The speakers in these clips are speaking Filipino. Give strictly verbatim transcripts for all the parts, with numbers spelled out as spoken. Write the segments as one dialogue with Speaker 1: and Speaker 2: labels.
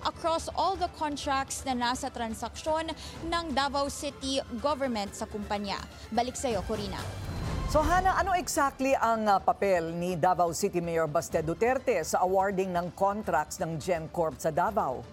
Speaker 1: across all the contracts na nasa transaksyon ng Davao City government sa kumpanya. Balik sa iyo, Corina.
Speaker 2: So Hana, ano exactly ang uh, papel ni Davao City Mayor Baste Duterte sa awarding ng contracts ng GenCorp sa Davao?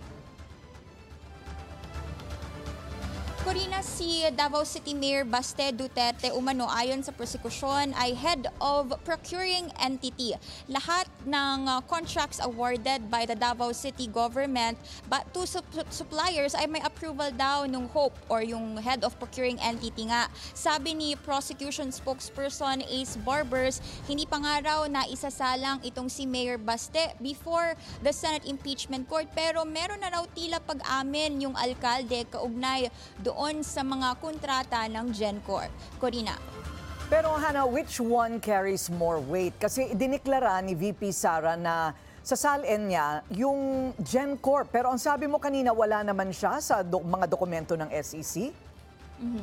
Speaker 1: Corina, si Davao City Mayor Baste Duterte umano ayon sa prosekusyon ay head of procuring entity. Lahat ng uh, contracts awarded by the Davao City government but to sup- suppliers ay may approval daw ng Hope or yung head of procuring entity nga. Sabi ni prosecution spokesperson Ace Barbers, hindi pa nga raw na isasalang itong si Mayor Baste before the Senate Impeachment Court pero meron na raw tila pag-amin yung alkalde kaugnay doon sa mga kontrata ng GenCorp. Corina.
Speaker 2: Pero Hana, which one carries more weight? Kasi diniklara ni V P Sara na sasalin niya yung GenCorp. Pero ang sabi mo kanina, wala naman siya sa do- mga dokumento ng S E C?
Speaker 1: Mm-hmm.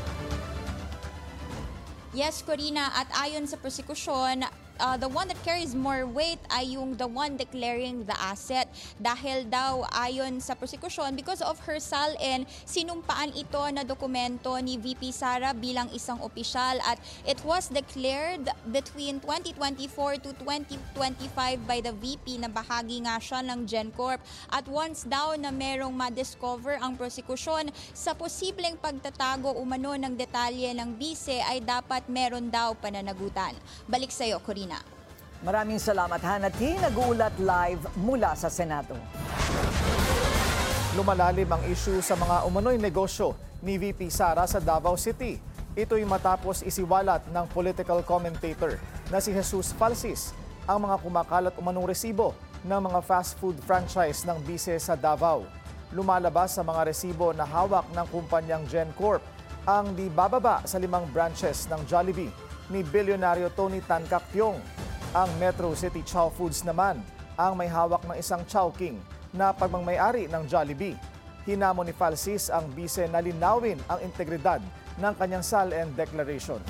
Speaker 1: Yes, Corina. At ayon sa prosekusyon, Uh, the one that carries more weight ay yung the one declaring the asset. Dahil daw ayon sa prosecution, because of her salin, sinumpaan ito na dokumento ni V P Sara bilang isang opisyal at it was declared between twenty twenty-four to twenty twenty-five by the V P na bahagi nga siya ng GenCorp. At once daw na merong ma-discover ang prosecution sa posibleng pagtatago umano ng detalye ng bise ay dapat meron daw pananagutan. Balik sa iyo, Corina.
Speaker 2: Maraming salamat, Hana T. Nag-uulat live mula sa Senado.
Speaker 3: Lumalalim ang issue sa mga umano'y negosyo ni V P Sara sa Davao City. Ito'y matapos isiwalat ng political commentator na si Jesus Falsis ang mga kumakalat umanong resibo ng mga fast food franchise ng bise sa Davao. Lumalabas sa mga resibo na hawak ng kumpanyang GenCorp ang di bababa sa limang branches ng Jollibee ni bilyonaryo Tony Tan Caktiong. Ang Metro City Chow Foods naman ang may hawak ng isang Chowking na pagmamay-ari ng Jollibee. Hinamon ni Falsis ang bise na linawin ang integridad ng kanyang SALN declaration.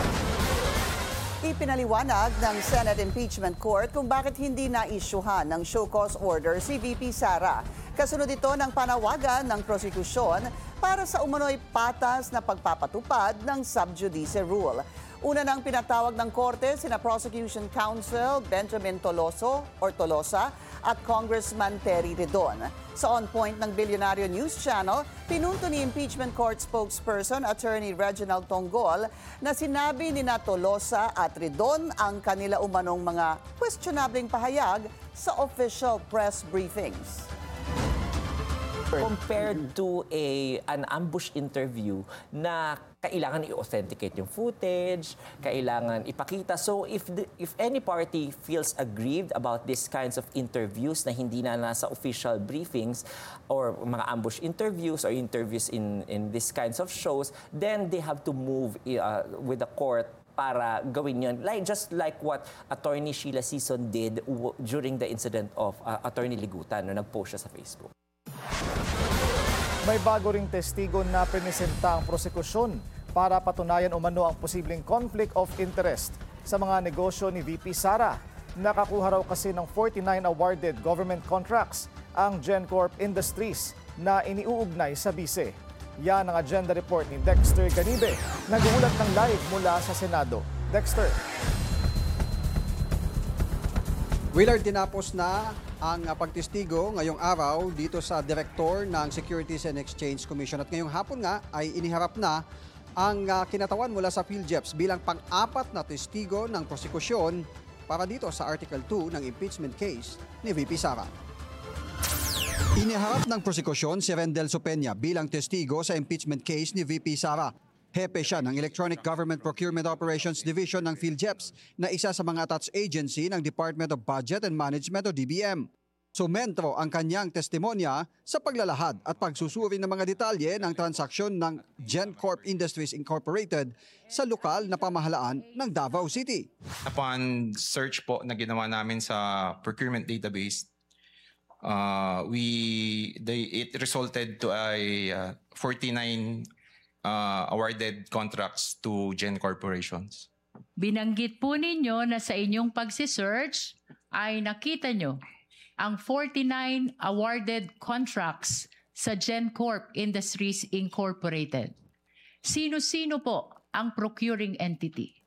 Speaker 4: Ipinaliwanag ng Senate Impeachment Court kung bakit hindi na-isyuhan ng show cause order si V P Sara. Kasunod ito ng panawagan ng prosekusyon para sa umano'y patas na pagpapatupad ng sub judice rule. Una nang pinatawag ng Korte sina Prosecution Counsel Benjamin Toloso or Tolosa at Congressman Terry Redon. Sa On Point ng Bilyonaryo News Channel, pinunto ni Impeachment Court spokesperson Attorney Reginald Tonggol na sinabi ni na Tolosa at Redon ang kanila umanong mga questionabling pahayag sa official press briefings.
Speaker 5: Compared to a an ambush interview na kailangan i-authenticate yung footage, kailangan ipakita. So if the, if any party feels aggrieved about these kinds of interviews na hindi na nasa official briefings or mga ambush interviews or interviews in in these kinds of shows, then they have to move uh, with the court para gawin yun. Like, just like what Attorney Sheila Sison did w- during the incident of uh, Attorney Ligutan no nag-post siya sa Facebook.
Speaker 3: May bago ring testigo na prinesenta ang prosekusyon para patunayan umano ang posibleng conflict of interest sa mga negosyo ni V P Sara. Nakakuha raw kasi ng forty-nine awarded government contracts ang GenCorp Industries na iniuugnay sa bise. Yan ang agenda report ni Dexter Ganibe. Nag-uulat ng live mula sa Senado. Dexter.
Speaker 6: Willard, tinapos na ang pagtestigo ngayong araw dito sa Direktor ng Securities and Exchange Commission. At ngayong hapon nga ay iniharap na ang uh, kinatawan mula sa PhilJeps bilang pang-apat na testigo ng prosekusyon para dito sa Article two ng impeachment case ni V P Sara. Iniharap ng prosekusyon si Rendel Sopenya bilang testigo sa impeachment case ni V P Sara. Hepe siya ng Electronic Government Procurement Operations Division ng PhilJeps na isa sa mga attached agency ng Department of Budget and Management o D B M. Sumentro ang kanyang testimonya sa paglalahad at pagsusuri ng mga detalye ng transaksyon ng GenCorp Industries Incorporated sa lokal na pamahalaan ng Davao City.
Speaker 7: Upon search po na ginawa namin sa procurement database, uh, we they, it resulted to a uh, forty-nine uh, awarded contracts to Gen Corporations.
Speaker 8: Binanggit po ninyo na sa inyong pagsisearch ay nakita nyo ang forty-nine awarded contracts sa GenCorp Industries Incorporated. Sino-sino po ang procuring entity?